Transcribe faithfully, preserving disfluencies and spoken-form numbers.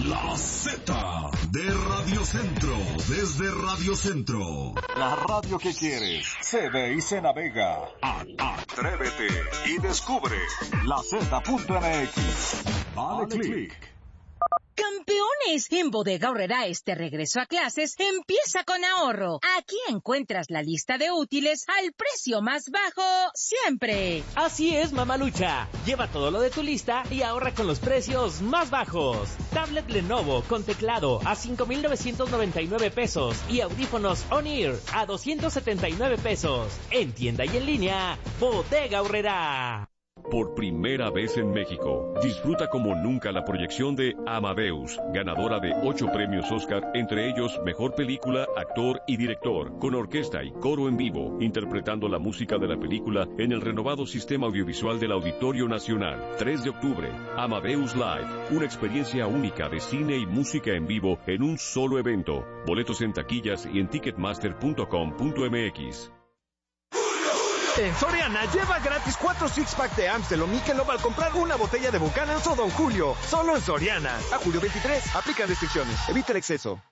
La Z de Radio Centro, desde Radio Centro. La radio que quieres, se ve y se navega. A- Atrévete y descubre la Z punto M X. Dale click. ¡Campeones! En Bodega Aurrerá este regreso a clases empieza con ahorro. Aquí encuentras la lista de útiles al precio más bajo siempre. Así es, mamalucha. Lleva todo lo de tu lista y ahorra con los precios más bajos. Tablet Lenovo con teclado a cinco mil novecientos noventa y nueve pesos y audífonos On-Ear a doscientos setenta y nueve pesos. En tienda y en línea, Bodega Aurrerá. Por primera vez en México, disfruta como nunca la proyección de Amadeus, ganadora de ocho premios Oscar, entre ellos Mejor Película, Actor y Director, con orquesta y coro en vivo, interpretando la música de la película en el renovado sistema audiovisual del Auditorio Nacional. tres de octubre, Amadeus Live, una experiencia única de cine y música en vivo en un solo evento. Boletos en taquillas y en ticketmaster punto com punto m x. En Soriana, lleva gratis cuatro six-pack de Amstel o Michelob al comprar una botella de Buchanan's o Don Julio. Solo en Soriana. A julio veintitrés, aplican restricciones. Evita el exceso.